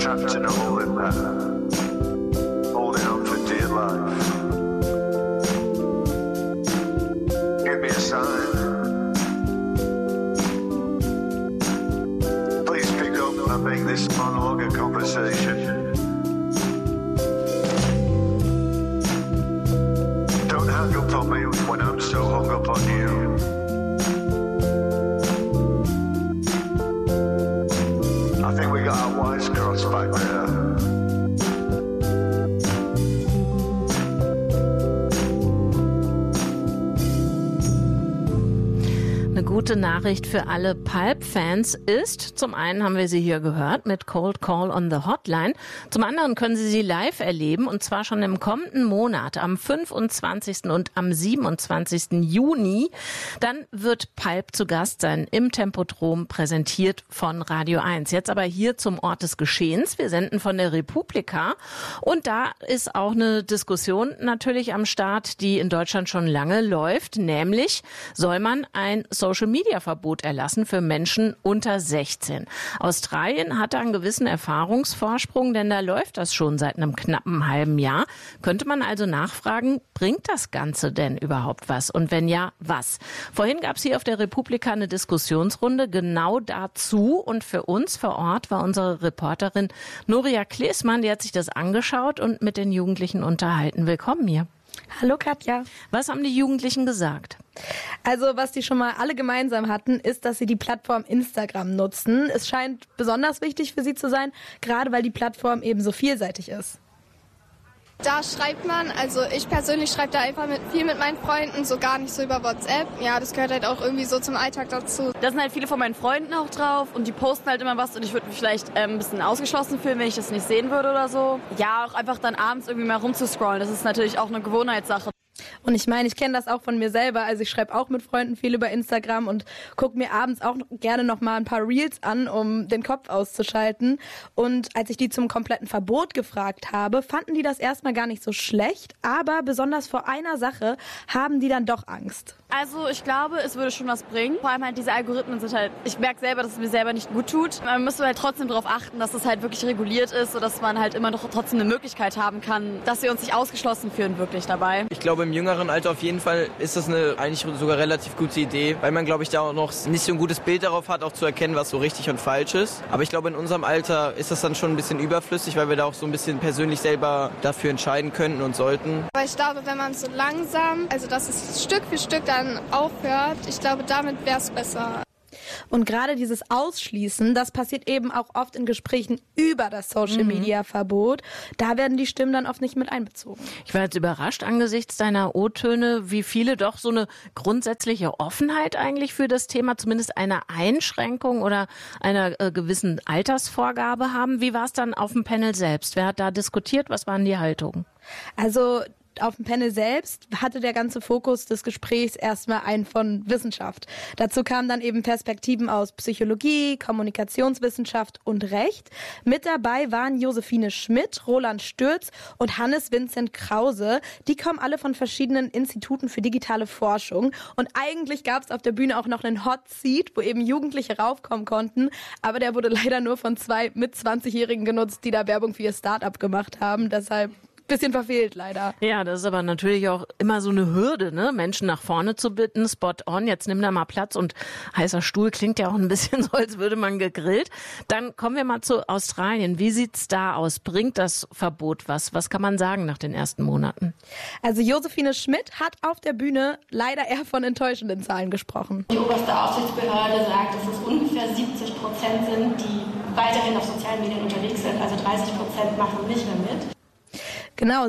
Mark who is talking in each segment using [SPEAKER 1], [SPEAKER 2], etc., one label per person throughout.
[SPEAKER 1] trapped in a holding pattern, holding on for dear life. Give me a sign. Please pick up and make this monologue a conversation. Don't hang up on me when I'm so hung up on you. I think we got our wires crossed back there.
[SPEAKER 2] Eine gute Nachricht für alle Pulp-Fans ist, zum einen haben wir sie hier gehört mit Cold Call on the Hotline, zum anderen können Sie sie live erleben und zwar schon im kommenden Monat am 25. und am 27. Juni. Dann wird Pulp zu Gast sein im Tempodrom, präsentiert von Radio 1. Jetzt aber hier zum Ort des Geschehens. Wir senden von der Republika und da ist auch eine Diskussion natürlich am Start, die in Deutschland schon lange läuft, nämlich soll man ein Social-Media-Verbot erlassen für Menschen unter 16. Australien hat da einen gewissen Erfahrungsvorsprung, denn da läuft das schon seit einem knappen halben Jahr. Könnte man also nachfragen, bringt das Ganze denn überhaupt was? Und wenn ja, was? Vorhin gab es hier auf der Republika eine Diskussionsrunde genau dazu. Und für uns vor Ort war unsere Reporterin Nuria Klesmann, die hat sich das angeschaut und mit den Jugendlichen unterhalten. Willkommen hier.
[SPEAKER 3] Hallo Katja.
[SPEAKER 2] Was haben die Jugendlichen gesagt?
[SPEAKER 3] Also was die schon mal alle gemeinsam hatten, ist, dass sie die Plattform Instagram nutzen. Es scheint besonders wichtig für sie zu sein, gerade weil die Plattform eben so vielseitig ist.
[SPEAKER 4] Da schreibt man, also ich persönlich schreibe da einfach viel mit meinen Freunden, so gar nicht so über WhatsApp. Ja, das gehört halt auch irgendwie so zum Alltag dazu.
[SPEAKER 5] Da sind halt viele von meinen Freunden auch drauf und die posten halt immer was und ich würde mich vielleicht ein bisschen ausgeschlossen fühlen, wenn ich das nicht sehen würde oder so. Ja, auch einfach dann abends irgendwie mal rumzuscrollen, das ist natürlich auch eine Gewohnheitssache.
[SPEAKER 3] Und ich meine, ich kenne das auch von mir selber. Also ich schreibe auch mit Freunden viel über Instagram und gucke mir abends auch gerne noch mal ein paar Reels an, um den Kopf auszuschalten. Und als ich die zum kompletten Verbot gefragt habe, fanden die das erstmal gar nicht so schlecht. Aber besonders vor einer Sache haben die dann doch Angst.
[SPEAKER 5] Also ich glaube, es würde schon was bringen. Vor allem halt diese Algorithmen sind halt, ich merke selber, dass es mir selber nicht gut tut. Man müsste halt trotzdem darauf achten, dass es halt wirklich reguliert ist, sodass man halt immer noch trotzdem eine Möglichkeit haben kann, dass wir uns nicht ausgeschlossen fühlen wirklich dabei.
[SPEAKER 6] Ich glaube, im jüngeren Alter auf jeden Fall ist das eine eigentlich sogar relativ gute Idee, weil man, glaube ich, da auch noch nicht so ein gutes Bild darauf hat, auch zu erkennen, was so richtig und falsch ist. Aber ich glaube, in unserem Alter ist das dann schon ein bisschen überflüssig, weil wir da auch so ein bisschen persönlich selber dafür entscheiden könnten und sollten.
[SPEAKER 4] Weil ich glaube, wenn man so langsam, also dass es Stück für Stück dann aufhört, ich glaube, damit wäre es besser.
[SPEAKER 3] Und gerade dieses Ausschließen, das passiert eben auch oft in Gesprächen über das Social-Media-Verbot. Da werden die Stimmen dann oft nicht mit einbezogen.
[SPEAKER 2] Ich war jetzt überrascht angesichts deiner O-Töne, wie viele doch so eine grundsätzliche Offenheit eigentlich für das Thema, zumindest eine Einschränkung oder einer gewissen Altersvorgabe haben. Wie war es dann auf dem Panel selbst? Wer hat da diskutiert? Was waren die Haltungen?
[SPEAKER 3] Also auf dem Panel selbst hatte der ganze Fokus des Gesprächs erstmal einen von Wissenschaft. Dazu kamen dann eben Perspektiven aus Psychologie, Kommunikationswissenschaft und Recht. Mit dabei waren Josephine Schmidt, Roland Stürz und Hannes Vincent Krause. Die kommen alle von verschiedenen Instituten für digitale Forschung. Und eigentlich gab es auf der Bühne auch noch einen Hot Seat, wo eben Jugendliche raufkommen konnten. Aber der wurde leider nur von 2 mit 20-Jährigen genutzt, die da Werbung für ihr Start-up gemacht haben. Deshalb bisschen verfehlt, leider.
[SPEAKER 2] Ja, das ist aber natürlich auch immer so eine Hürde, ne? Menschen nach vorne zu bitten, Spot on, jetzt nimm da mal Platz und heißer Stuhl klingt ja auch ein bisschen so, als würde man gegrillt. Dann kommen wir mal zu Australien. Wie sieht's da aus? Bringt das Verbot was? Was kann man sagen nach den ersten Monaten?
[SPEAKER 3] Also Josephine Schmidt hat auf der Bühne leider eher von enttäuschenden Zahlen gesprochen.
[SPEAKER 7] Die oberste Aufsichtsbehörde sagt, dass es ungefähr 70% sind, die weiterhin auf sozialen Medien unterwegs sind. Also 30% machen nicht mehr mit.
[SPEAKER 3] Genau,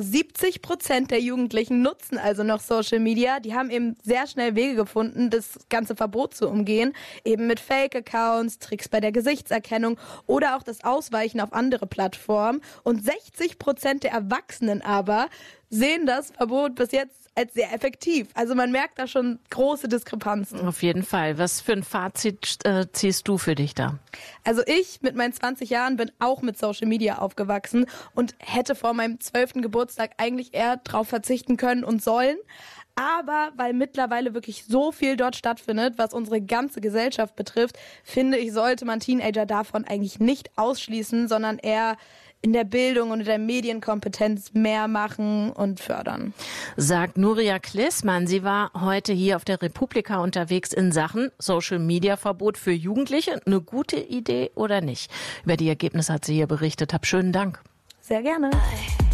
[SPEAKER 3] 70% der Jugendlichen nutzen also noch Social Media. Die haben eben sehr schnell Wege gefunden, das ganze Verbot zu umgehen. Eben mit Fake-Accounts, Tricks bei der Gesichtserkennung oder auch das Ausweichen auf andere Plattformen. Und 60% der Erwachsenen aber sehen das Verbot bis jetzt als sehr effektiv. Also man merkt da schon große Diskrepanzen.
[SPEAKER 2] Auf jeden Fall. Was für ein Fazit ziehst du für dich da?
[SPEAKER 3] Also ich mit meinen 20 Jahren bin auch mit Social Media aufgewachsen und hätte vor meinem 12. Geburtstag eigentlich eher drauf verzichten können und sollen. Aber weil mittlerweile wirklich so viel dort stattfindet, was unsere ganze Gesellschaft betrifft, finde ich, sollte man Teenager davon eigentlich nicht ausschließen, sondern eher in der Bildung und in der Medienkompetenz mehr machen und fördern.
[SPEAKER 2] Sagt Nuria Klissmann. Sie war heute hier auf der Republika unterwegs in Sachen Social-Media-Verbot für Jugendliche. Eine gute Idee oder nicht? Über die Ergebnisse hat sie hier berichtet. Hab schönen Dank.
[SPEAKER 3] Sehr gerne.